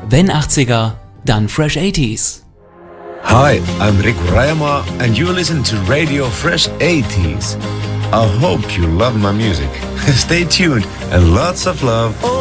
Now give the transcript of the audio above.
Wenn 80er, dann Fresh 80s. Hi, I'm Rick Rayama and you listen to Radio Fresh 80s. I hope you love my music. Stay tuned and lots of love.